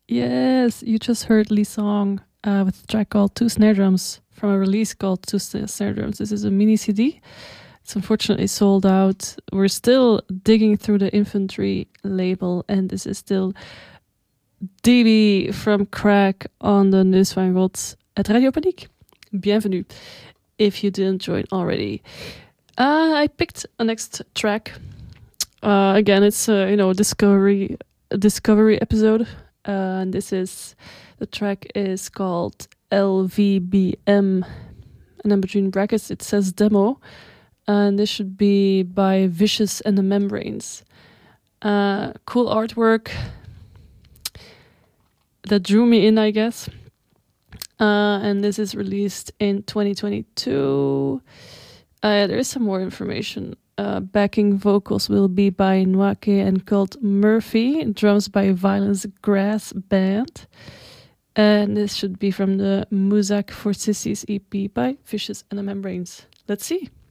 Yes, you just heard Lee Song with a track called Two Snare Drums from a release called Two Snare Drums. This is a mini CD. It's unfortunately sold out. We're still digging through the Infantry label, and this is still DB from Crack on the Neus van God at Radio Paniek. Bienvenue, if you didn't join already. I picked a next track. Again, it's a discovery episode, and the track is called LVBM, and then between brackets it says demo, and this should be by Vicious and the Membranes. Cool artwork that drew me in, I guess. And this is released in 2022. There is some more information. Backing vocals will be by Nwake and Colt Murphy. Drums by Violence Grass Band. And this should be from the Muzak for Sissies EP by Vicious and the Membranes. Let's see.